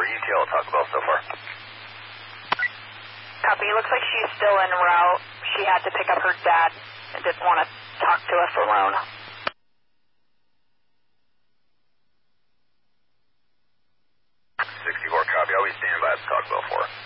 ETL at Taco Bell so far. Copy. Looks like she's still en route. She had to pick up her dad and didn't want to talk to us alone. 64, copy. I'll be standing by at Taco Bell 4.